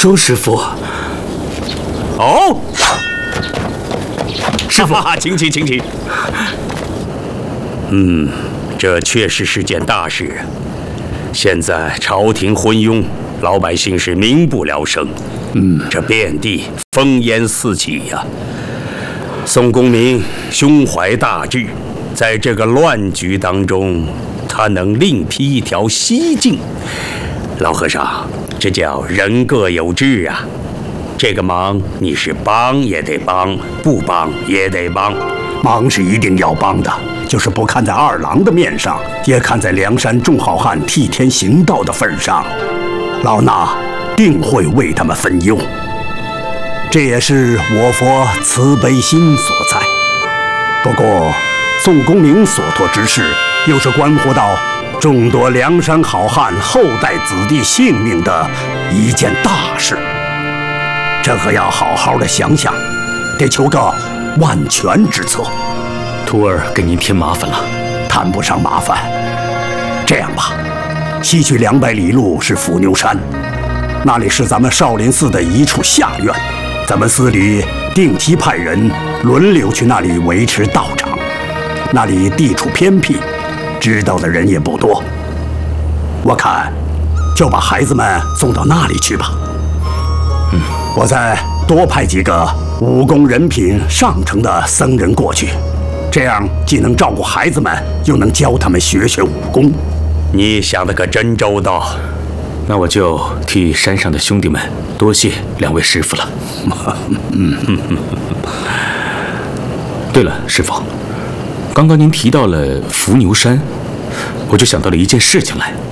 周师傅。 哦，师傅，请起，请起。这确实是件大事。现在朝廷昏庸，老百姓是民不聊生。这遍地烽烟四起呀。宋公明胸怀大志，在这个乱局当中，他能另辟一条西径。老和尚，这叫人各有志啊。这个忙你是帮也得帮，不帮也得帮。 忙是一定要帮的，就是不看在二郎的面上，也看在梁山众好汉替天行道的份上，老衲定会为他们分忧。这也是我佛慈悲心所在。不过，宋公明所托之事，又是关乎到众多梁山好汉后代子弟性命的一件大事，这可要好好的想想，得求个万全之策。 徒儿给您添麻烦了。 谈不上麻烦。这样吧，西去200里路是伏牛山，那里是咱们少林寺的一处下院，咱们寺里定期派人轮流去那里维持道场。那里地处偏僻，知道的人也不多。我看，就把孩子们送到那里去吧。我再多派几个武功人品上乘的僧人过去，这样既能照顾孩子们，又能教他们学学武功。 你想的可真周到。 那我就替山上的兄弟们多谢2位师傅了。对了，师傅，刚刚您提到了伏牛山，我就想到了一件事情来。